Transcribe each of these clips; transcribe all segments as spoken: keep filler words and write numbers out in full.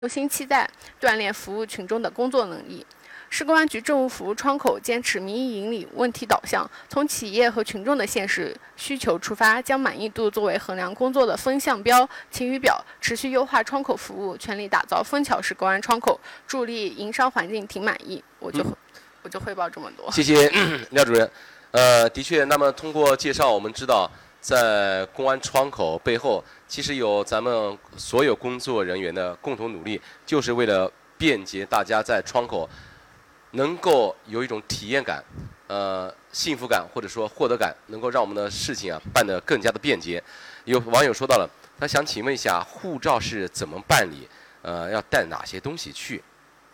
用心期待，锻炼服务群众的工作能力。市公安局政务服务窗口坚持民意引领、问题导向，从企业和群众的现实需求出发，将满意度作为衡量工作的风向标、晴雨表，持续优化窗口服务，全力打造枫桥市公安窗口，助力营商环境挺满意。我就、嗯、我就汇报这么多。 谢谢廖主任。呃，的确，那么通过介绍，我们知道在公安窗口背后，其实有咱们所有工作人员的共同努力，就是为了便捷大家在窗口能够有一种体验感，呃，幸福感或者说获得感，能够让我们的事情啊办得更加的便捷。有网友说到了，他想请问一下，护照是怎么办理？呃，要带哪些东西去？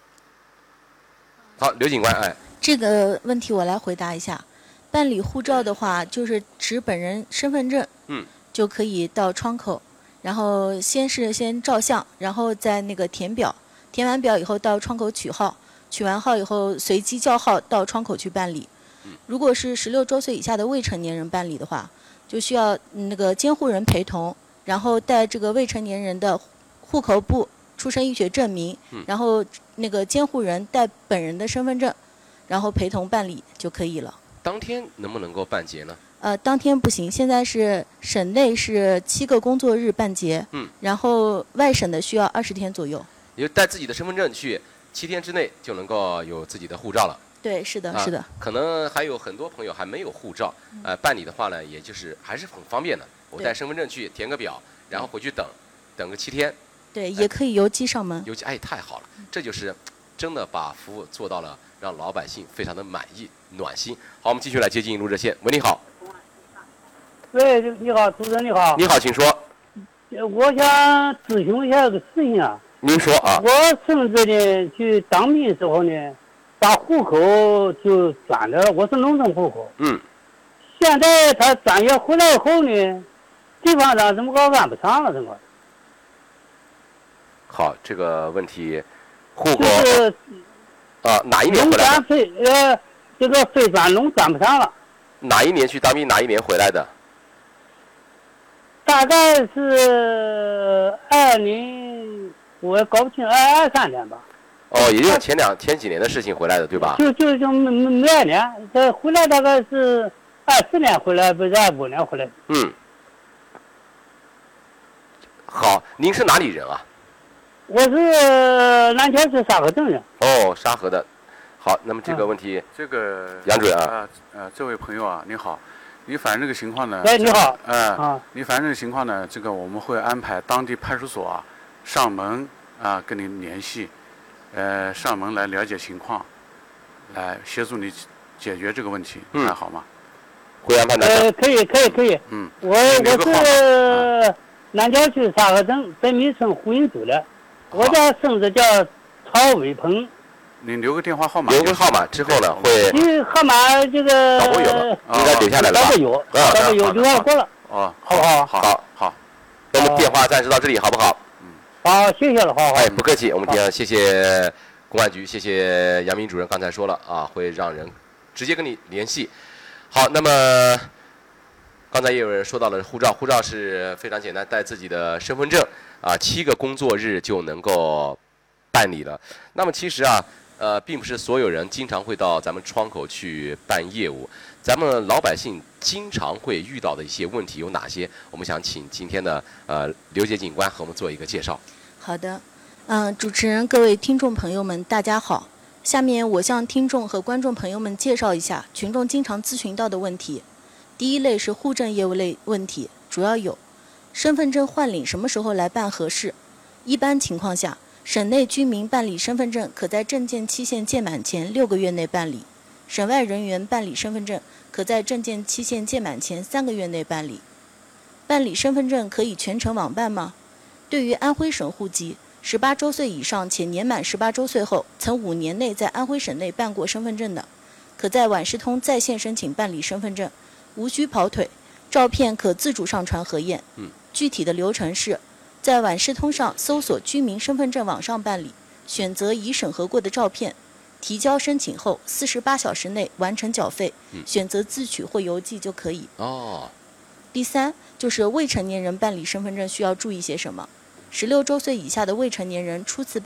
好，刘警官，哎， 这个问题我来回答一下。办理护照的话，就是持本人身份证， 嗯， 就可以到窗口，然后先是先照相，然后再那个填表，填完表以后到窗口取号，取完号以后随机叫号到窗口去办理。如果是十六周岁以下的未成年人办理的话，就需要那个监护人陪同，然后带这个未成年人的户口簿、出生医学证明，然后那个监护人带本人的身份证，然后陪同办理就可以了。 当天能不能够办结呢？ 呃，当天不行，现在是省内是七个工作日办结， 嗯， 然后外省的需要二十天左右。 也就带自己的身份证去，七天之内就能够有自己的护照了。 对，是的， 啊、 是的。 可能还有很多朋友还没有护照，呃，办理的话呢，也就是还是很方便的。我带身份证去填个表，然后回去等，等个七天。 对，也可以邮寄上门。 邮寄，哎，太好了，这就是真的把服务做到了，让老百姓非常的满意、暖心。好，我们继续来接进一路热线。喂，你好。 喂，你好，主持人你好。 你好，请说。 我想咨询一下个事情啊。 您说啊。 我孙子呢去当兵的时候呢，把户口就转了，我是农村户口。 嗯。 现在他转业回来以后呢，地方上怎么搞按不上了？怎么？ 好，这个问题，户口。 就是啊，哪一年回来的？ 农转非呃，这个非转农转不上了。 哪一年去当兵？哪一年回来的？ 大概是二零，我搞不清，二二三年吧。 哦，也就是前两前几年的事情回来的，对吧？ 就就就没没二年，这回来大概是二四年回来，不是二五年回来。 嗯。好，您是哪里人啊？ 我是南桥市沙河镇人。 哦，沙河的。好，那么这个问题， 嗯、这个杨主任啊， 呃呃，这位朋友啊，你好。你反映这个情况呢？ 哎，你好。 呃， 啊， 你反映这个情况呢，这个我们会安排当地派出所啊上门啊跟你联系，呃，上门来了解情况，来协助你解决这个问题， 嗯， 还好吗？ 会安排的。 呃，可以，可以，可以。 嗯。 我我是南桥区沙河镇北米村胡营组的，我家孙子叫曹伟鹏。 你留个电话号码。 留个号码之后呢，会。 你号码这个。 早都有了，应该留下来了吧？ 早都有，早都有，留下过了。 哦， 好不好？ 好，好。那么电话暂时到这里，好不好？ 嗯。好，谢谢了，好好。 哎，不客气，我们今天谢谢公安局，谢谢杨明主任刚才说了啊，会让人直接跟你联系。好，那么刚才也有人说到了护照，护照是非常简单，带自己的身份证啊，七个工作日就能够办理了。那么其实啊。呃，并不是所有人经常会到咱们窗口去办业务，咱们老百姓经常会遇到的一些问题有哪些？我们想请今天的呃刘杰警官和我们做一个介绍。 好的，嗯、呃，主持人、各位听众朋友们，大家好。下面我向听众和观众朋友们介绍一下群众经常咨询到的问题。第一类是户政业务类问题，主要有身份证换领什么时候来办合适？一般情况下，省内居民办理身份证可在证件期限届满前六个月内办理，省外人员办理身份证可在证件期限届满前三个月内办理。办理身份证可以全程网办吗？对于安徽省户籍，十八周岁以上且年满十八周岁后，曾五年内在安徽省内办过身份证的，可在晚视通在线申请办理身份证，无需跑腿，照片可自主上传核验。 嗯， 具体的流程是。在晚视通上搜索居民身份证网上办理，选择已审核过的照片，提交申请后四十八小时内完成缴费， 嗯、 选择自取或邮寄就可以。 哦。 第三就是未成年人办理身份证需要注意些什么？ 十六周岁以下的未成年人初次